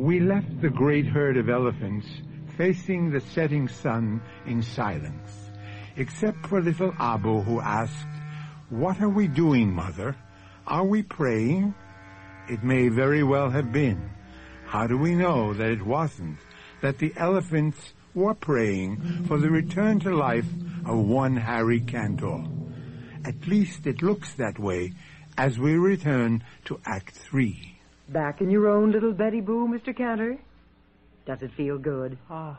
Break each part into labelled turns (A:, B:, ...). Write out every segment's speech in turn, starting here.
A: We left the great herd of elephants facing the setting sun in silence, except for little Abu, who asked, "What are we doing, Mother? Are we praying?" It may very well have been. How do we know that it wasn't, that the elephants were praying for the return to life of one Harry Cantor? At least it looks that way as we return to Act 3.
B: Back in your own little Betty Boo, Mr. Cantor? Does it feel good?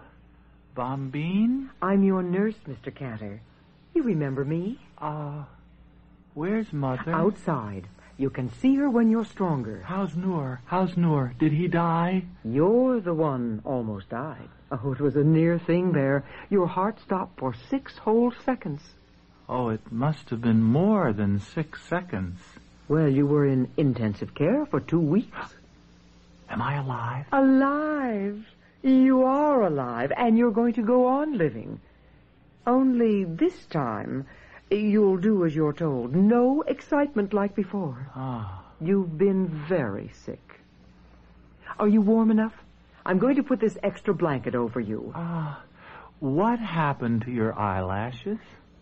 C: Bombine?
B: I'm your nurse, Mr. Cantor. You remember me?
C: Where's Mother?
B: Outside. You can see her when you're stronger.
C: How's Noor? Did he die?
B: You're the one almost died. Oh, it was a near thing there. Your heart stopped for 6 whole seconds.
C: Oh, it must have been more than 6 seconds.
B: Well, you were in intensive care for 2 weeks.
C: Am I alive?
B: Alive? You are alive, and you're going to go on living. Only this time, you'll do as you're told. No excitement like before. You've been very sick. Are you warm enough? I'm going to put this extra blanket over you.
C: What happened to your eyelashes?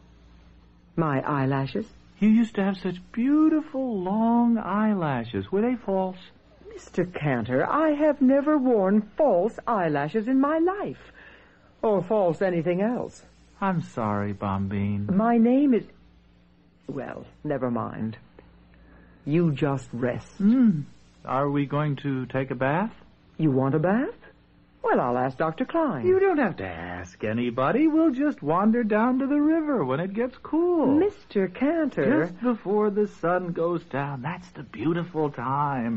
B: My eyelashes?
C: You used to have such beautiful long eyelashes. Were they false?
B: Mr. Cantor, I have never worn false eyelashes in my life. Or false anything else.
C: I'm sorry, Bombine.
B: My name is... Well, never mind. You just rest.
C: Are we going to take a bath?
B: You want a bath? Well, I'll ask Dr. Klein.
C: You don't have to ask anybody. We'll just wander down to the river when it gets cool.
B: Mr. Cantor...
C: Just before the sun goes down. That's the beautiful time.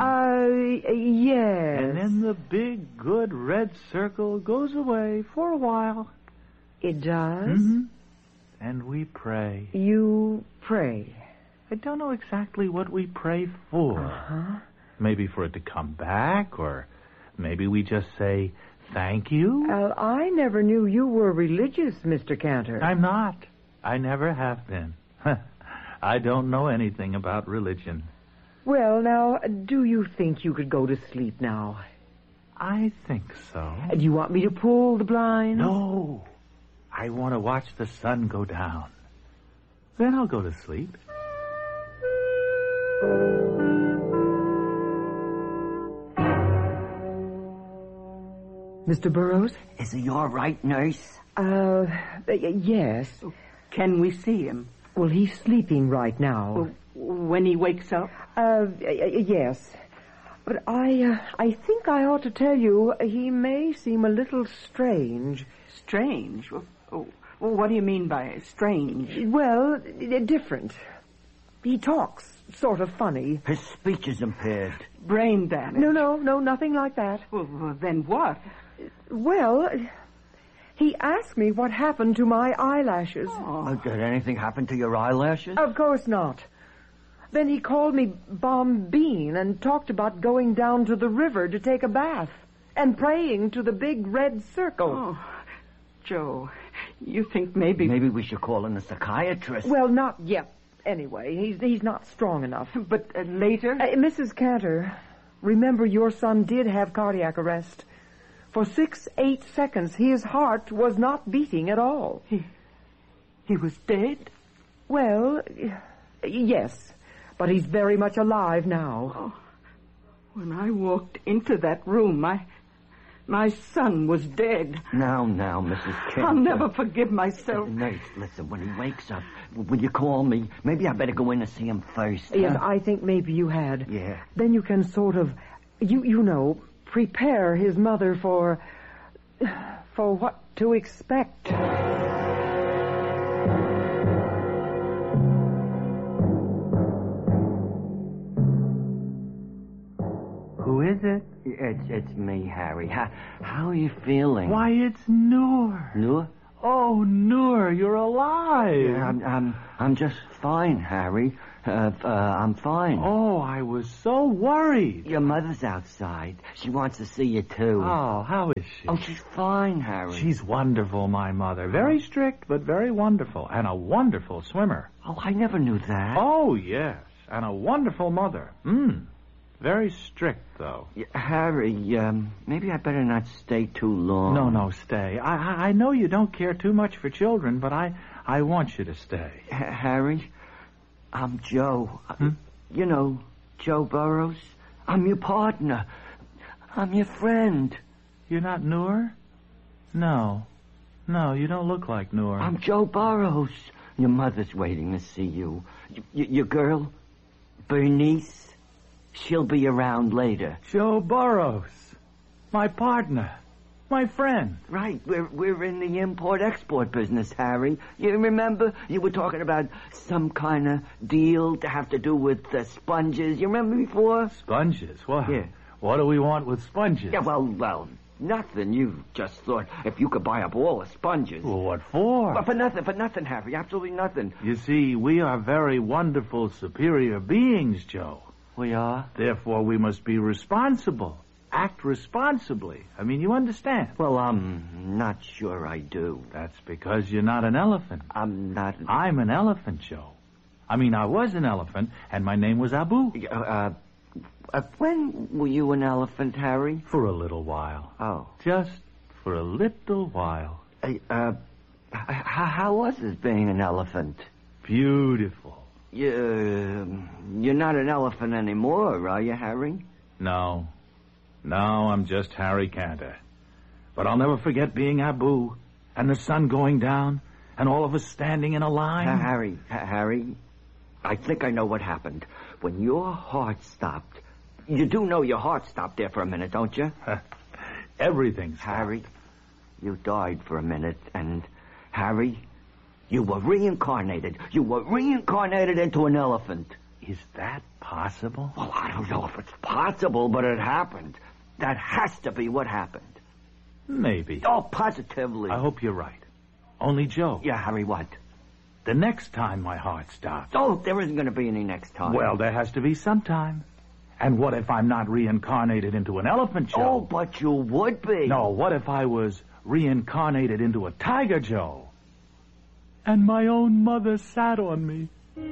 B: Yes.
C: And then the big, good red circle goes away for a while.
B: It does?
C: Mm-hmm. And we pray.
B: You pray?
C: I don't know exactly what we pray for. Maybe for it to come back, or maybe we just say... Thank you?
B: Well, I never knew you were religious, Mr. Cantor.
C: I'm not. I never have been. I don't know anything about religion.
B: Well, now, do you think you could go to sleep now?
C: I think so.
B: Do you want me to pull the blinds?
C: No. I want to watch the sun go down. Then I'll go to sleep.
B: Mr. Burroughs?
D: Is he all right, nurse?
B: Yes.
D: Can we see him?
B: Well, he's sleeping right now.
D: When he wakes up?
B: Yes. But I think I ought to tell you, he may seem a little strange.
D: Strange? What do you mean by strange?
B: Well, different. He talks sort of funny.
D: His speech is impaired. Brain damage?
B: No, nothing like that.
D: Well, then what?
B: Well, he asked me what happened to my eyelashes.
D: Did anything happen to your eyelashes?
B: Of course not. Then he called me Bombine and talked about going down to the river to take a bath and praying to the big red circle.
D: Joe, you think maybe we should call in a psychiatrist?
B: Well, not yet. Anyway, he's not strong enough.
D: But later?
B: Mrs. Cantor, remember your son did have cardiac arrest. For 6-8 seconds, his heart was not beating at all.
D: He was dead?
B: Well, yes, but he's very much alive now.
D: When I walked into that room, my son was dead. Now, Mrs. Cantor. I'll never forgive myself. Nurse, listen, when he wakes up, will you call me? Maybe I better go in and see him first.
B: Yes, I think maybe you had.
D: Yeah.
B: Then you can sort of, you know, prepare his mother for what to expect.
C: Who is it?
D: It's me, Harry. How are you feeling?
C: Why, it's Noor.
D: Noor?
C: Oh, Noor, you're alive.
D: Yeah, I'm just fine, Harry. I'm fine.
C: Oh, I was so worried.
D: Your mother's outside. She wants to see you, too.
C: Oh, how is she?
D: Oh, she's fine, Harry.
C: She's wonderful, my mother. Very strict, but very wonderful. And a wonderful swimmer.
D: Oh, I never knew that.
C: Oh, yes. And a wonderful mother. Very strict, though.
E: Harry, maybe I better not stay too long.
C: No, stay. I know you don't care too much for children, but I want you to stay.
E: Harry, I'm Joe. You know, Joe Burrows. I'm your partner. I'm your friend.
C: You're not Noor? No, you don't look like Noor.
E: I'm Joe Burrows. Your mother's waiting to see you. Your girl, Bernice, she'll be around later.
C: Joe Burrows. My partner. My friend.
E: Right. We're in the import-export business, Harry. You remember? You were talking about some kind of deal to have to do with sponges. You remember before?
C: Sponges? What?
E: Yeah.
C: What do we want with sponges?
E: Yeah, well, nothing. You just thought if you could buy up all the sponges.
C: Well, what for?
E: Well, for nothing, Harry. Absolutely nothing.
C: You see, we are very wonderful, superior beings, Joe.
E: We are?
C: Therefore, we must be responsible. Act responsibly. I mean, you understand?
E: Well, I'm not sure I do.
C: That's because you're not an elephant.
E: I'm not...
C: I'm an elephant, Joe. I mean, I was an elephant, and my name was Abu.
E: When were you an elephant, Harry?
C: For a little while.
E: Oh.
C: Just for a little while.
E: How was it being an elephant?
C: Beautiful.
E: You're not an elephant anymore, are you, Harry?
C: No, I'm just Harry Cantor. But I'll never forget being Abu, and the sun going down, and all of us standing in a line.
E: Harry, I think I know what happened. When your heart stopped, you do know your heart stopped there for a minute, don't you?
C: Everything stopped.
E: Harry, you died for a minute, and Harry, you were reincarnated. You were reincarnated into an elephant.
C: Is that possible?
E: Well, I don't know if it's possible, but it happened. That has to be what happened.
C: Maybe.
E: Oh, positively.
C: I hope you're right. Only, Joe.
E: Yeah, Harry, what?
C: The next time my heart stops.
E: Oh, there isn't going to be any next time.
C: Well, there has to be some time. And what if I'm not reincarnated into an elephant, Joe?
E: Oh, but you would be.
C: No, what if I was reincarnated into a tiger, Joe? And my own mother sat on me.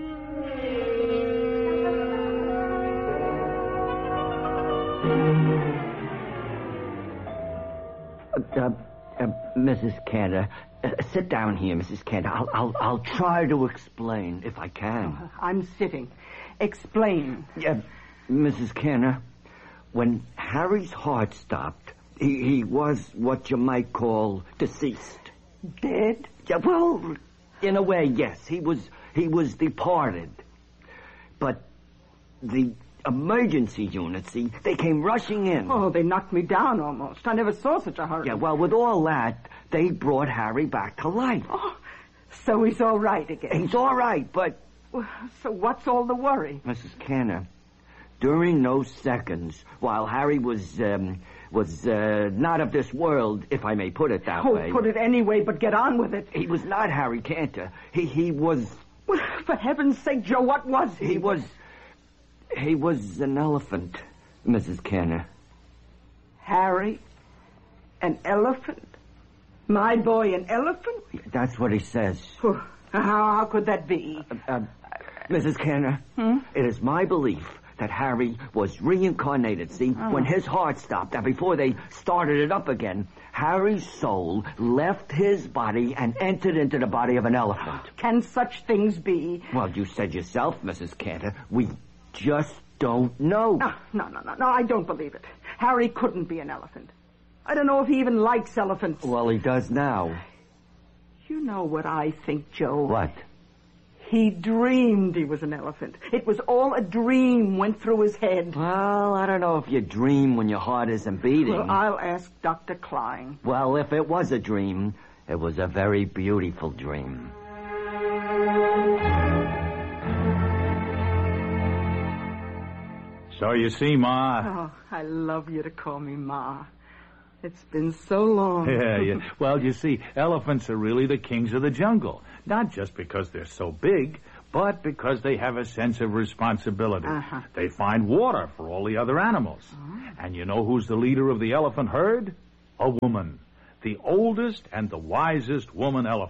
E: Mrs. Cantor, sit down here, Mrs. Cantor. I'll try to explain if I can.
D: I'm sitting. Explain.
E: Mrs. Cantor, when Harry's heart stopped, he was what you might call deceased.
D: Dead?
E: Yeah, well, in a way, yes. He was departed. But the emergency unit, see, they came rushing in.
D: Oh, they knocked me down almost. I never saw such a hurry.
E: Yeah, well, with all that, they brought Harry back to life.
D: Oh, so he's all right again.
E: He's all right, but...
D: So what's all the worry?
E: Mrs. Cantor, during those seconds, while Harry was not of this world, if I may put it that way.
D: Oh, put it any way, but get on with it.
E: He was not Harry Cantor. He was...
D: Well, for heaven's sake, Joe, what was he?
E: He was an elephant, Mrs. Cantor.
D: Harry? An elephant? My boy, an elephant?
E: That's what he says.
D: How could that be?
E: Mrs. Cantor, it is my belief that Harry was reincarnated, see, when his heart stopped, and before they started it up again, Harry's soul left his body and entered into the body of an elephant.
D: Can such things be?
E: Well, you said yourself, Mrs. Cantor, we just don't know.
D: No, I don't believe it. Harry couldn't be an elephant. I don't know if he even likes elephants.
E: Well, he does now.
D: You know what I think, Joe?
E: What?
D: He dreamed he was an elephant. It was all a dream went through his head.
E: Well, I don't know if you dream when your heart isn't beating.
D: Well, I'll ask Dr. Klein.
E: Well, if it was a dream, it was a very beautiful dream.
C: So you see, Ma...
D: Oh, I love you to call me Ma. It's been so long.
C: Yeah. Well, you see, elephants are really the kings of the jungle. Not just because they're so big, but because they have a sense of responsibility. They find water for all the other animals. And you know who's the leader of the elephant herd? A woman. The oldest and the wisest woman elephant.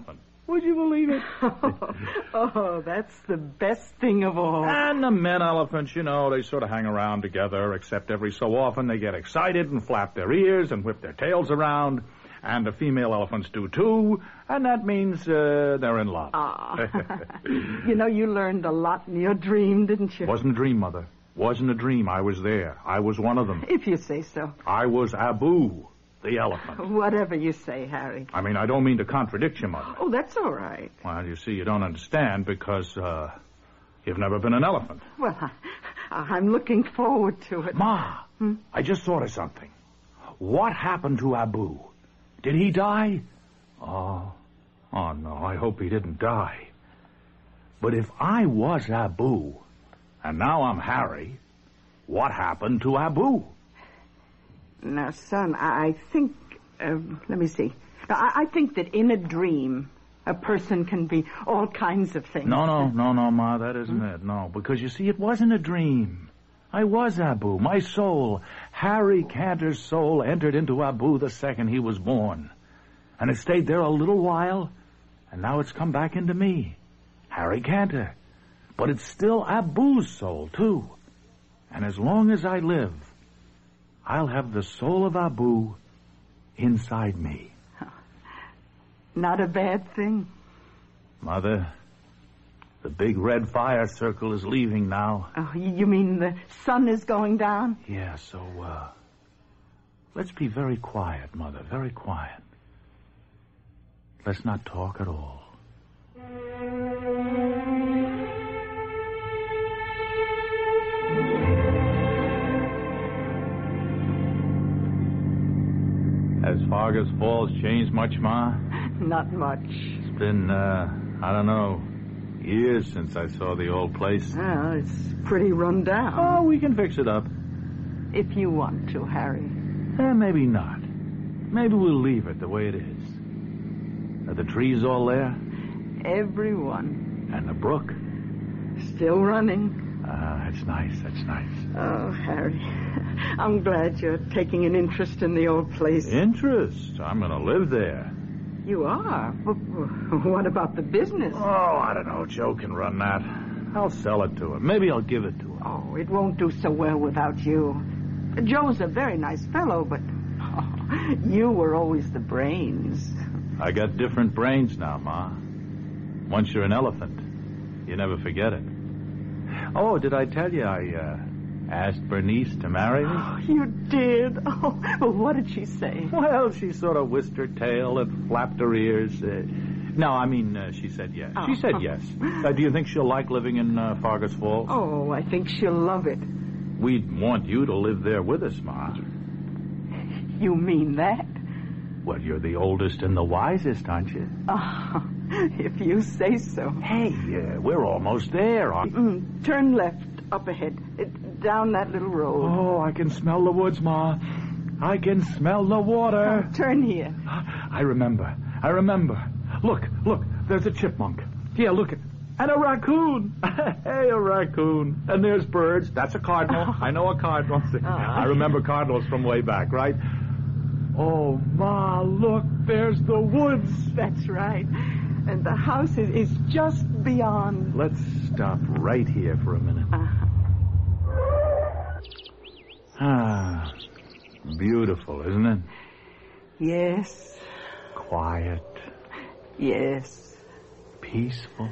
C: Would you believe it?
D: Oh, that's the best thing of all.
C: And the men elephants, they sort of hang around together, except every so often they get excited and flap their ears and whip their tails around. And the female elephants do, too, and that means they're in love.
D: You learned a lot in your dream, didn't you?
C: Wasn't a dream, Mother. Wasn't a dream. I was there. I was one of them.
D: If you say so.
C: I was Abu, the elephant.
D: Whatever you say, Harry.
C: I mean, I don't mean to contradict you, Mother.
D: Oh, that's all right.
C: Well, you see, you don't understand because you've never been an elephant.
D: Well, I'm looking forward to it.
C: Ma, I just thought of something. What happened to Abu? Did he die? Oh, no, I hope he didn't die. But if I was Abu, and now I'm Harry, what happened to Abu?
D: Now, son, I think, let me see. I think that in a dream, a person can be all kinds of things.
C: No, Ma, that isn't it. No, because you see, it wasn't a dream. I was Abu. My soul, Harry Cantor's soul, entered into Abu the second he was born. And it stayed there a little while, and now it's come back into me, Harry Cantor. But it's still Abu's soul, too. And as long as I live, I'll have the soul of Abu inside me.
D: Not a bad thing.
C: Mother, the big red fire circle is leaving now.
D: Oh, you mean the sun is going down?
C: Yeah, so, let's be very quiet, Mother, very quiet. Let's not talk at all. Has Fargus Falls changed much, Ma?
D: Not much.
C: It's been, I don't know, years since I saw the old place.
D: Well, it's pretty run down.
C: Oh, we can fix it up.
D: If you want to, Harry.
C: Maybe not. Maybe we'll leave it the way it is. Are the trees all there?
D: Everyone.
C: And the brook?
D: Still running.
C: That's nice, that's nice.
D: Oh, Harry, I'm glad you're taking an interest in the old place.
C: Interest? I'm going to live there.
D: You are? But what about the business?
C: Oh, I don't know. Joe can run that. I'll sell it to him. Maybe I'll give it to him.
D: Oh, it won't do so well without you. Joe's a very nice fellow, but you were always the brains.
C: I got different brains now, Ma. Once you're an elephant, you never forget it. Oh, did I tell you I asked Bernice to marry me?
D: Oh, you did? Oh, well, what did she say?
C: Well, she sort of whisked her tail and flapped her ears. She said yes.
D: Oh.
C: She said yes. Do you think she'll like living in Fargus Falls?
D: Oh, I think she'll love it.
C: We'd want you to live there with us, Ma.
D: You mean that?
C: Well, you're the oldest and the wisest, aren't you?
D: Oh, if you say so.
C: Hey, we're almost there.
D: Turn left, up ahead, down that little road.
C: Oh, I can smell the woods, Ma. I can smell the water.
D: Oh, turn here.
C: I remember. Look, there's a chipmunk. Yeah, look. And a raccoon. Hey, a raccoon. And there's birds. That's a cardinal. I know a cardinal. I remember cardinals from way back, right? Oh, Ma, look, there's the woods.
D: That's right. And the house is just beyond.
C: Let's stop right here for a minute. Ah, beautiful, isn't it?
D: Yes.
C: Quiet.
D: Yes.
C: Peaceful.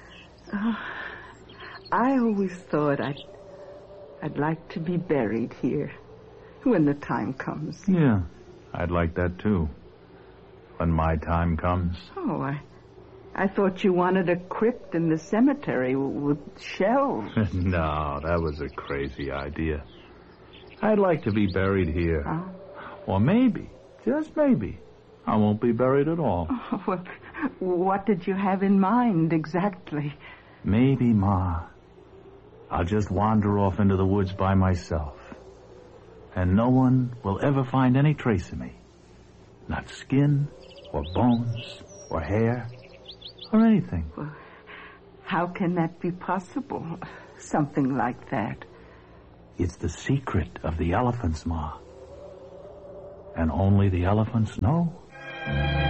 D: I always thought I'd like to be buried here when the time comes.
C: Yeah, I'd like that too. When my time comes.
D: Oh, I thought you wanted a crypt in the cemetery with shelves.
C: No, that was a crazy idea. I'd like to be buried here. Or maybe, just maybe, I won't be buried at all.
D: Oh, well, what did you have in mind exactly?
C: Maybe, Ma, I'll just wander off into the woods by myself. And no one will ever find any trace of me. Not skin, or bones, or hair, or anything.
D: Well, how can that be possible? Something like that.
C: It's the secret of the elephants, Ma. And only the elephants know.